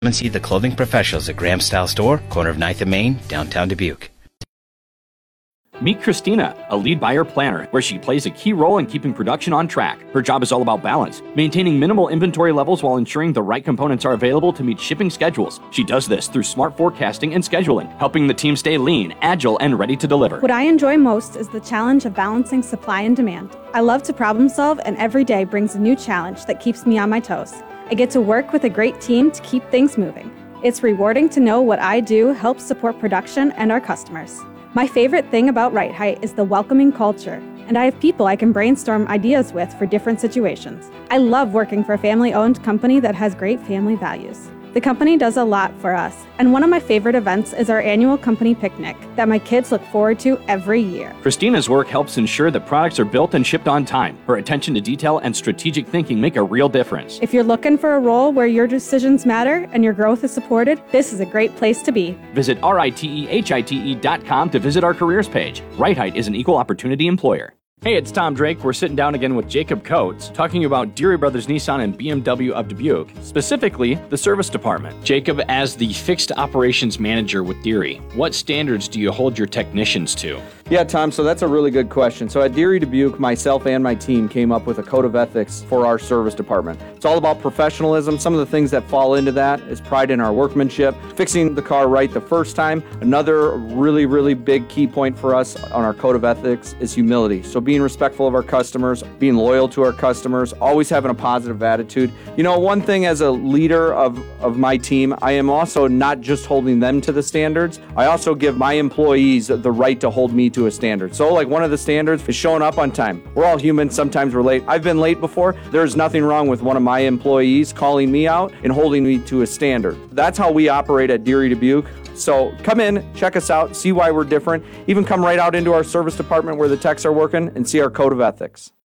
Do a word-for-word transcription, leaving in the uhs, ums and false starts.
and see the clothing professionals at Graham Style Store, corner of ninth and Main, downtown Dubuque. Meet Christina, a lead buyer planner, where she plays a key role in keeping production on track. Her job is all about balance, maintaining minimal inventory levels while ensuring the right components are available to meet shipping schedules. She does this through smart forecasting and scheduling, helping the team stay lean, agile, and ready to deliver. What I enjoy most is the challenge of balancing supply and demand. I love to problem solve, and every day brings a new challenge that keeps me on my toes. I get to work with a great team to keep things moving. It's rewarding to know what I do helps support production and our customers. My favorite thing about Right Height is the welcoming culture, and I have people I can brainstorm ideas with for different situations. I love working for a family-owned company that has great family values. The company does a lot for us, and one of my favorite events is our annual company picnic that my kids look forward to every year. Christina's work helps ensure that products are built and shipped on time. Her attention to detail and strategic thinking make a real difference. If you're looking for a role where your decisions matter and your growth is supported, this is a great place to be. Visit R I T E H I T E dot com to visit our careers page. Right Height is an equal opportunity employer. Hey, it's Tom Drake. We're sitting down again with Jacob Coates, talking about Deary Brothers Nissan and B M W of Dubuque, specifically the service department. Jacob, as the fixed operations manager with Deary, what standards do you hold your technicians to? Yeah, Tom, so that's a really good question. So at Deary Dubuque, myself and my team came up with a code of ethics for our service department. It's all about professionalism. Some of the things that fall into that is pride in our workmanship, fixing the car right the first time. Another really, really big key point for us on our code of ethics is humility. So being respectful of our customers, being loyal to our customers, always having a positive attitude. You know, one thing as a leader of, of my team, I am also not just holding them to the standards. I also give my employees the right to hold me to a standard. So like one of the standards is showing up on time. We're all human. Sometimes we're late. I've been late before. There's nothing wrong with one of my employees calling me out and holding me to a standard. That's how we operate at Deary Dubuque. So come in, check us out, see why we're different. Even come right out into our service department where the techs are working and see our code of ethics.